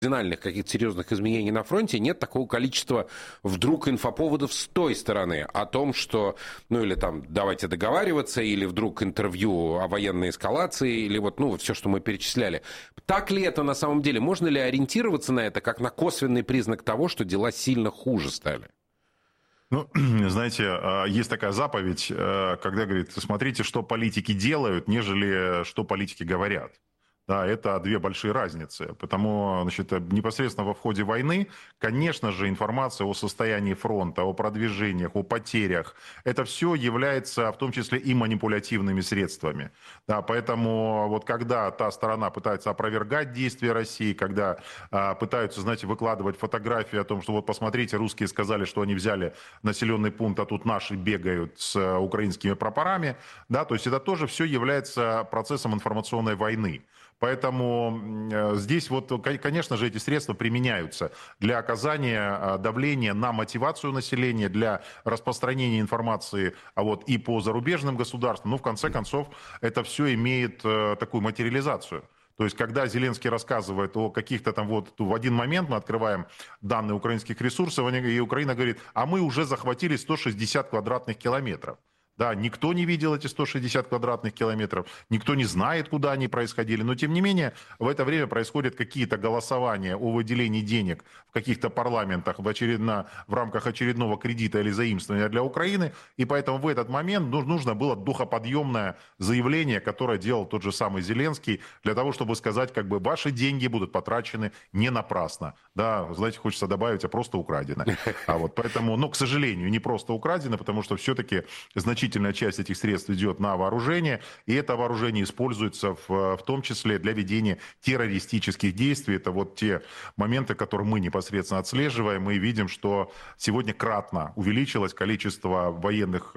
кардинальных каких-то серьезных изменений на фронте, нет такого количества вдруг инфоповодов с той стороны о том, что, ну или там давайте договариваться, или вдруг интервью о военной эскалации, или вот, ну, все, что мы перечисляли. Так ли это на самом деле? Можно ли ориентироваться на это как на косвенный признак того, что дела сильно хуже стали? Ну, знаете, есть такая заповедь, когда говорит, смотрите, что политики делают, нежели что политики говорят. Да, это две большие разницы. Потому, значит, непосредственно во ходе войны, конечно же, информация о состоянии фронта, о продвижениях, о потерях, это все является в том числе и манипулятивными средствами. Да, поэтому вот когда та сторона пытается опровергать действия России, когда пытаются, знаете, выкладывать фотографии о том, что вот посмотрите, русские сказали, что они взяли населенный пункт, а тут наши бегают с украинскими прапорами, да, то есть это тоже все является процессом информационной войны. Поэтому здесь вот, конечно же, эти средства применяются для оказания давления на мотивацию населения, для распространения информации и по зарубежным государствам. Но в конце концов это все имеет такую материализацию. То есть, когда Зеленский рассказывает о каких-то там в один момент мы открываем данные украинских ресурсов, и Украина говорит, а мы уже захватили 160 квадратных километров. Да, никто не видел эти 160 квадратных километров, никто не знает, куда они происходили. Но, тем не менее, в это время происходят какие-то голосования о выделении денег в каких-то парламентах в рамках очередного кредита или заимствования для Украины. И поэтому в этот момент нужно было духоподъемное заявление, которое делал тот же самый Зеленский, для того, чтобы сказать, как бы, ваши деньги будут потрачены не напрасно. Да, знаете, хочется добавить, а просто украдено. Поэтому, но, к сожалению, не просто украдено, потому что все-таки значительная часть этих средств идет на вооружение, и это вооружение используется в том числе для ведения террористических действий. Это вот те моменты, которые мы непосредственно отслеживаем, и видим, что сегодня кратно увеличилось количество военных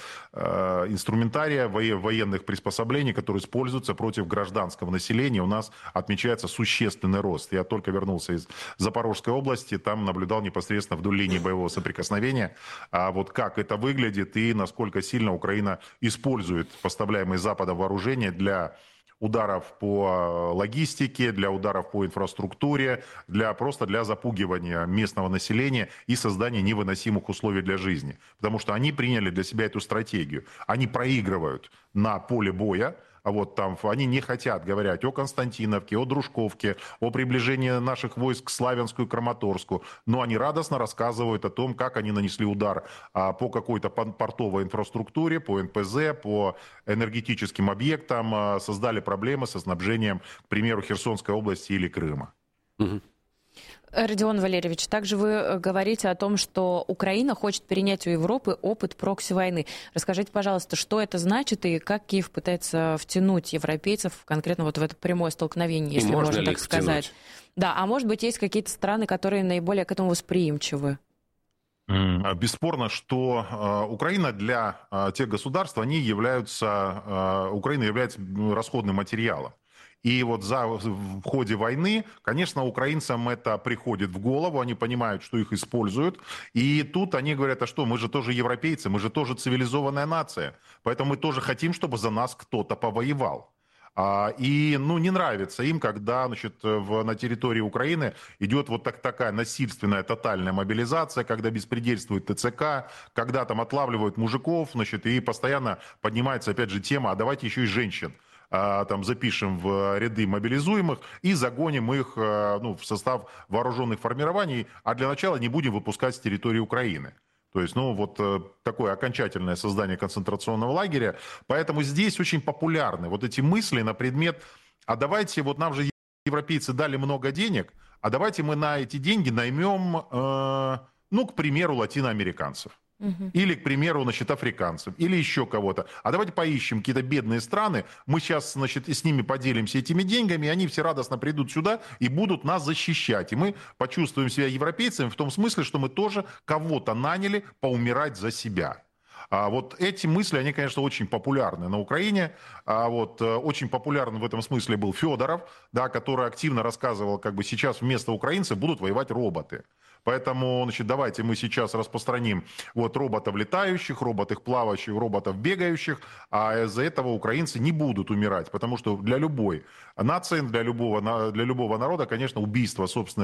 инструментария, военных приспособлений, которые используются против гражданского населения. У нас отмечается существенный рост. Я только вернулся из Запорожской области, там наблюдал непосредственно вдоль линии боевого соприкосновения, вот как это выглядит и насколько сильно Украина использует поставляемые Западом вооружения для ударов по логистике, для ударов по инфраструктуре, просто для запугивания местного населения и создания невыносимых условий для жизни. Потому что они приняли для себя эту стратегию. Они проигрывают на поле боя, там они не хотят говорить о Константиновке, о Дружковке, о приближении наших войск к Славянску и Краматорску, но они радостно рассказывают о том, как они нанесли удар по какой-то портовой инфраструктуре, по НПЗ, по энергетическим объектам, создали проблемы со снабжением, к примеру, Херсонской области или Крыма. Родион Валерьевич, также вы говорите о том, что Украина хочет перенять у Европы опыт прокси-войны. Расскажите, пожалуйста, что это значит и как Киев пытается втянуть европейцев конкретно вот в это прямое столкновение, если можно так сказать. Да, а может быть, есть какие-то страны, которые наиболее к этому восприимчивы? Бесспорно, что Украина для тех государств, Украина является расходным материалом. И в ходе войны, конечно, украинцам это приходит в голову, они понимают, что их используют. И тут они говорят, а что, мы же тоже европейцы, мы же тоже цивилизованная нация. Поэтому мы тоже хотим, чтобы за нас кто-то повоевал. И не нравится им, когда на территории Украины идет такая насильственная тотальная мобилизация, когда беспредельствует ТЦК, когда там отлавливают мужиков, и постоянно поднимается опять же тема, а давайте еще и женщин запишем в ряды мобилизуемых и загоним их в состав вооруженных формирований, а для начала не будем выпускать с территории Украины. То есть, такое окончательное создание концентрационного лагеря. Поэтому здесь очень популярны эти мысли на предмет, а давайте, нам же европейцы дали много денег, а давайте мы на эти деньги наймем, к примеру, латиноамериканцев. Или, к примеру, африканцев, или еще кого-то. А давайте поищем какие-то бедные страны, мы сейчас, с ними поделимся этими деньгами, и они все радостно придут сюда и будут нас защищать. И мы почувствуем себя европейцами в том смысле, что мы тоже кого-то наняли поумирать за себя. Вот эти мысли, они, конечно, очень популярны на Украине. Очень популярен в этом смысле был Федоров, да, который активно рассказывал, как бы сейчас вместо украинцев будут воевать роботы. Поэтому, значит, давайте мы сейчас распространим роботов летающих, роботов плавающих, роботов бегающих, а из-за этого украинцы не будут умирать, потому что для любой нации, для любого народа, конечно, убийство собственных